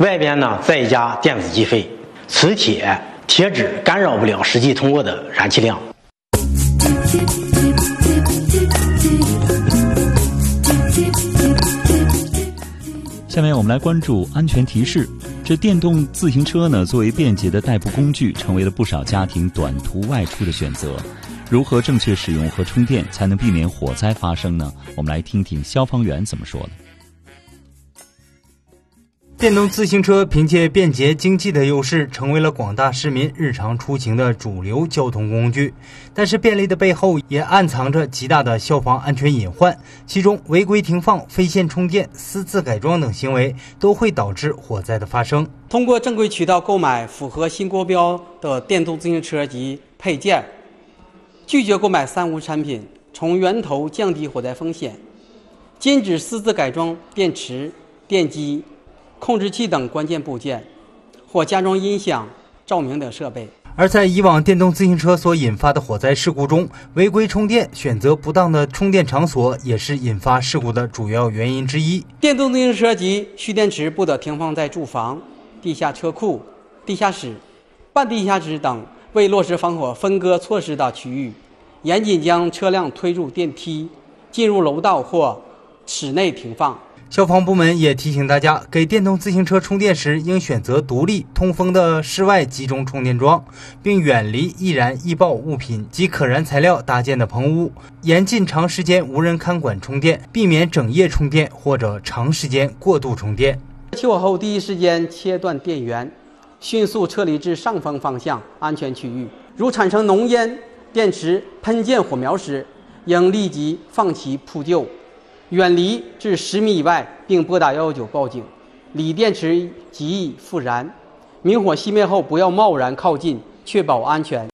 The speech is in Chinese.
外边呢再一加电子计费，磁铁、铁纸干扰不了实际通过的燃气量。 下面我们来关注安全提示。这电动自行车呢，作为便捷的代步工具，成为了不少家庭短途外出的选择。如何正确使用和充电，才能避免火灾发生呢？我们来听听消防员怎么说的。 电动自行车凭借便捷经济的优势，成为了广大市民日常出行的主流交通工具。但是便利的背后也暗藏着极大的消防安全隐患，其中违规停放、非线充电、私自改装等行为都会导致火灾的发生。 通过正规渠道购买符合新国标的电动自行车及配件，拒绝购买三无产品，从源头降低火灾风险。禁止私自改装电池、电机、控制器等关键部件，或加装音响、照明等设备。 而在以往电动自行车所引发的火灾事故中，违规充电、选择不当的充电场所也是引发事故的主要原因之一。 电动自行车及蓄电池不得停放在住房、地下车库、地下室、半地下室等未落实防火分割措施的区域，严禁将车辆推入电梯、进入楼道或室内停放。 消防部门也提醒大家，给电动自行车充电时应选择独立通风的室外集中充电桩，并远离易燃易爆物品及可燃材料搭建的棚屋，严禁长时间无人看管充电，避免整夜充电或者长时间过度充电。 起火后第一时间切断电源，迅速撤离至上风方向安全区域。如产生浓烟、电池喷溅火苗时，应立即放弃扑救，远离至10米以外，并拨打119报警。锂电池极易复燃，明火熄灭后不要贸然靠近，确保安全。